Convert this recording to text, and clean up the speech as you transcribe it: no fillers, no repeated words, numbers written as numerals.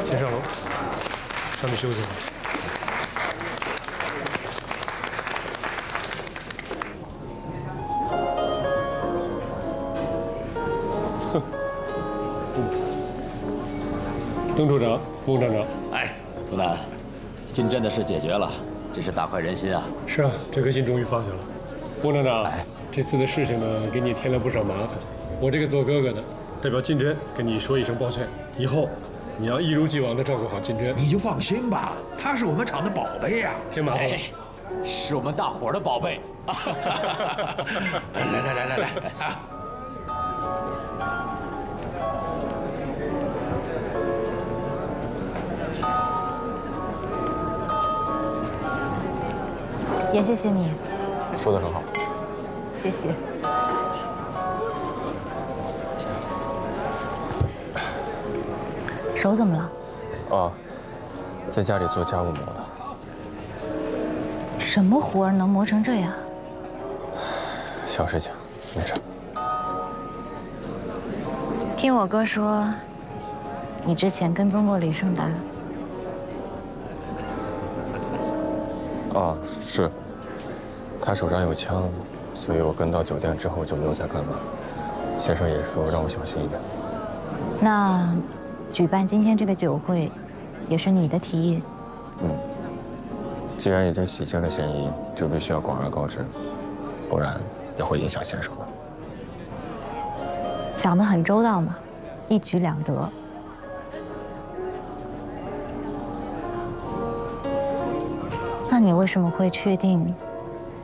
先上楼，上去休息会。哼，邓处长、孟站长， 哎，朱南，金针的事解决了，真是大快人心啊！ 是啊，这颗心终于放下了。孟站长，这次的事情呢，给你添了不少麻烦。我这个做哥哥的，代表金针跟你说一声抱歉。以后，你要一如既往的照顾好金针。 你就放心吧，他是我们厂的宝贝呀， 添麻烦了。 是我们大伙儿的宝贝。来啊！ 也谢谢你， 说得很好。 谢谢。手怎么了？ 哦，在家里做家务磨的。 什么活儿能磨成这样？ 小事情，没事。 听我哥说，你之前跟踪过李胜达。 啊，是。他手上有枪，所以我跟到酒店之后就没有再跟了。先生也说让我小心一点。 那，举办今天这个酒会，也是你的提议？ 嗯。既然已经洗清了嫌疑，就必须要广而告之，不然也会影响先生的。 想得很周到嘛，一举两得。那你为什么会确定